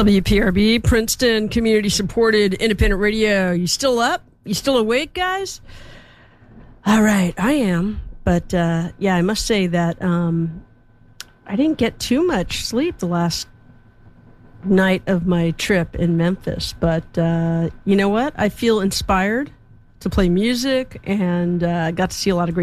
WPRB, Princeton community-supported independent radio. You still up? You still awake, guys? All right, I am. But, I must say that I didn't get too much sleep the last night of my trip in Memphis. But you know what? I feel inspired to play music and got to see a lot of great